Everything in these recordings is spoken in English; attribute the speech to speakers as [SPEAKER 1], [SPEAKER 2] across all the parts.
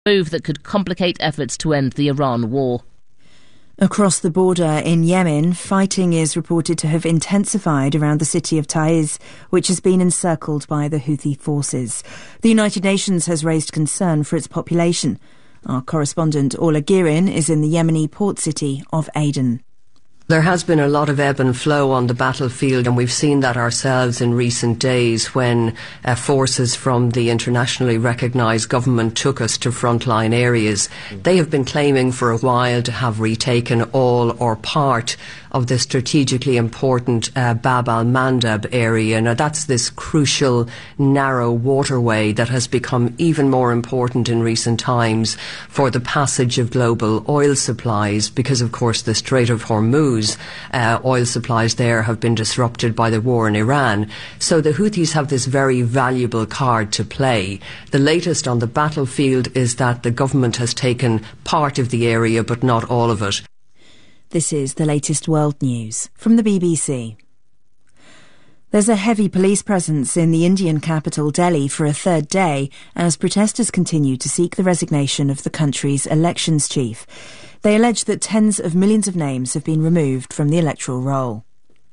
[SPEAKER 1] move that could complicate efforts to end the Iran war.
[SPEAKER 2] Across the border in Yemen, fighting is reported to have intensified around the city of Taiz, which has been encircled by the Houthi forces. The United Nations has raised concern for its population. Our correspondent Orla Girin is in the Yemeni port city of Aden.
[SPEAKER 3] There has been a lot of ebb and flow on the battlefield, and we've seen that ourselves in recent days when forces from the internationally recognised government took us to frontline areas. They have been claiming for a while to have retaken all or part of the strategically important Bab al-Mandab area. Now that's this crucial narrow waterway that has become even more important in recent times for the passage of global oil supplies because, of course, the Strait of Hormuz, oil supplies there have been disrupted by the war in Iran. So the Houthis have this very valuable card to play. The latest on the battlefield is that the government has taken part of the area but not all of it.
[SPEAKER 2] This is the latest world news from the BBC. There's a heavy police presence in the Indian capital Delhi for a third day as protesters continue to seek the resignation of the country's elections chief. They allege that tens of millions of names have been removed from the electoral roll.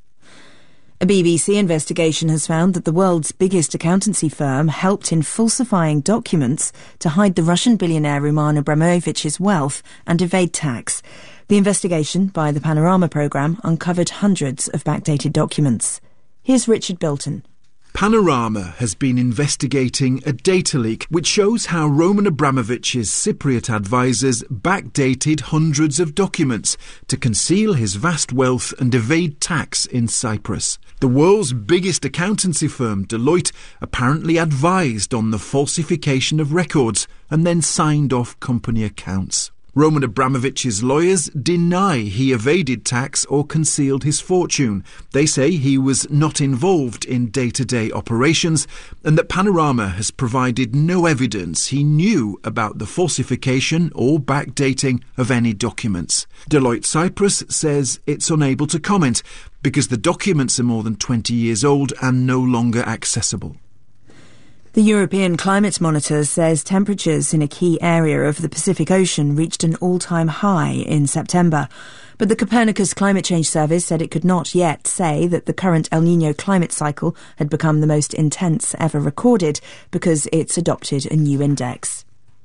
[SPEAKER 2] A BBC investigation has found that the world's biggest accountancy firm helped in falsifying documents to hide the Russian billionaire Roman Abramovich's wealth and evade tax. The investigation by the Panorama programme uncovered hundreds of backdated documents. Here's Richard Bilton.
[SPEAKER 4] Panorama has been investigating a data leak which shows how Roman Abramovich's Cypriot advisors backdated hundreds of documents to conceal his vast wealth and evade tax in Cyprus. The world's biggest accountancy firm, Deloitte, apparently advised on the falsification of records and then signed off company accounts. Roman Abramovich's lawyers deny he evaded tax or concealed his fortune. They say he was not involved in day-to-day operations and that Panorama has provided no evidence he knew about the falsification or backdating of any documents. Deloitte Cyprus says it's unable to comment because the documents are more than 20 years old and no longer accessible.
[SPEAKER 2] The European Climate Monitor says temperatures in a key area of the Pacific Ocean reached an all-time high in September. But the Copernicus Climate Change Service said it could not yet say that the current El Niño climate cycle had become the most intense ever recorded because it's adopted a new index.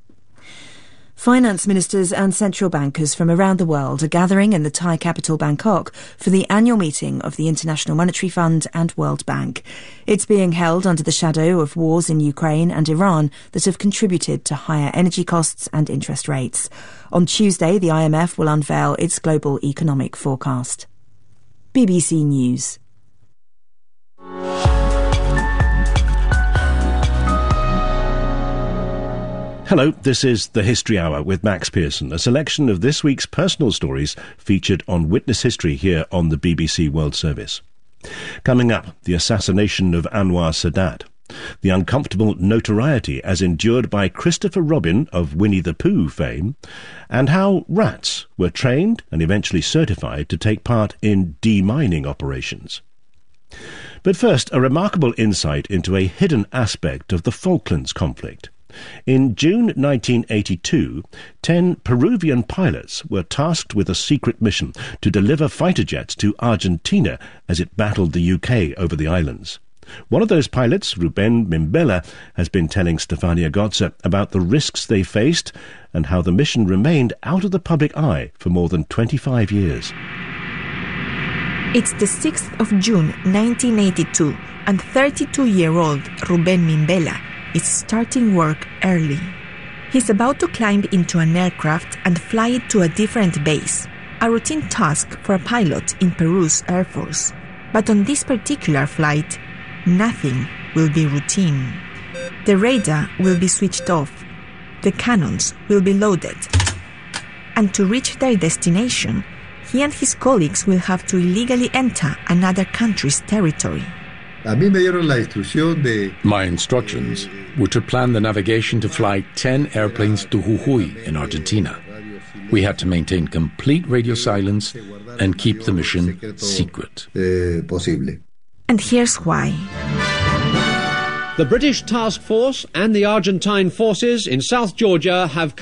[SPEAKER 2] Finance ministers and central bankers from around the world are gathering in the Thai capital Bangkok for the annual meeting of the International Monetary Fund and World Bank. It's being held under the shadow of wars in Ukraine and Iran that have contributed to higher energy costs and interest rates. On Tuesday, the IMF will unveil its global economic forecast. BBC News.
[SPEAKER 5] Hello, this is The History Hour with Max Pearson, a selection of this week's personal stories featured on Witness History here on the BBC World Service. Coming up, the assassination of Anwar Sadat, the uncomfortable notoriety as endured by Christopher Robin of Winnie the Pooh fame, and how rats were trained and eventually certified to take part in demining operations. But first, a remarkable insight into a hidden aspect of the Falklands conflict. In June 1982, 10 Peruvian pilots were tasked with a secret mission to deliver fighter jets to Argentina as it battled the UK over the islands. One of those pilots, Ruben Mimbella, has been telling Stefania Gotza about the risks they faced and how the mission remained out of the public eye for more than 25 years.
[SPEAKER 6] It's the 6th of June 1982, and 32-year-old Ruben Mimbella is starting work early. He's about to climb into an aircraft and fly it to a different base, a routine task for a pilot in Peru's Air Force. But on this particular flight, nothing will be routine. The radar will be switched off, the cannons will be loaded, and to reach their destination, he and his colleagues will have to illegally enter another country's territory.
[SPEAKER 7] My instructions were to plan the navigation to fly 10 airplanes to Jujuy in Argentina. We had to maintain complete radio silence and keep the mission secret.
[SPEAKER 6] And here's why.
[SPEAKER 8] The British task force and the Argentine forces in South Georgia have